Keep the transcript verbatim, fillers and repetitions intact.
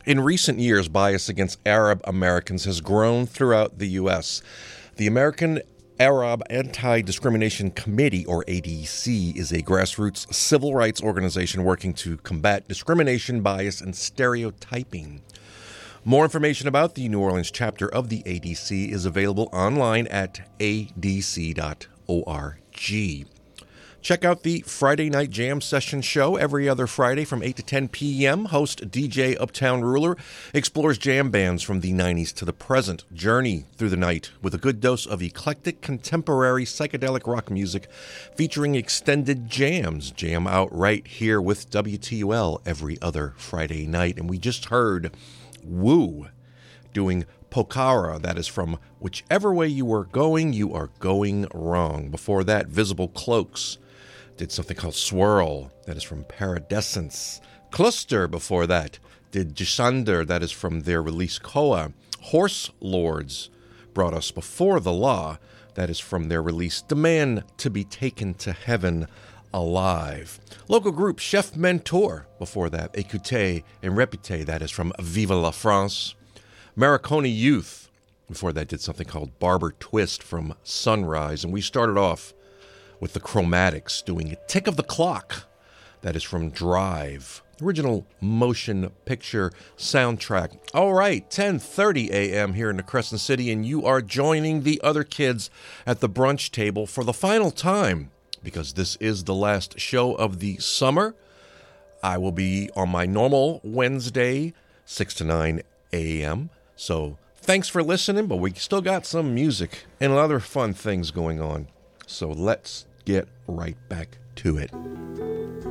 In recent years, bias against Arab Americans has grown throughout the U S. The American Arab Anti-Discrimination Committee, or A D C, is a grassroots civil rights organization working to combat discrimination, bias, and stereotyping. More information about the New Orleans chapter of the A D C is available online at a d c dot org. Check out the Friday Night Jam Session show every other Friday from eight to ten p.m. Host D J Uptown Ruler explores jam bands from the nineties to the present. Journey through the night with a good dose of eclectic, contemporary, psychedelic rock music featuring extended jams. Jam out right here with W T U L every other Friday night. And we just heard Woo doing Pokhara, that is from Whichever Way You Are Going, You Are Going Wrong. Before that, Visible Cloaks did something called Swirl, that is from Paradescence. Cluster, before that, did Jisander, that is from their release Koa. Horse Lords brought us Before the Law, that is from their release Demand to Be Taken to Heaven Alive. Local group Chef Mentor, before that, Écoutez and Répétez, that is from Vive la France. Mariconi Youth, before that, did something called Barber Twist from Sunrise. And we started off with the Chromatics doing Tick of the Clock, that is from Drive, original motion picture soundtrack. All right, ten thirty a.m. here in the Crescent City, and you are joining the other kids at the brunch table for the final time, because this is the last show of the summer. I will be on my normal Wednesday, six to nine a.m., so thanks for listening, but we still got some music and other fun things going on. So let's get right back to it.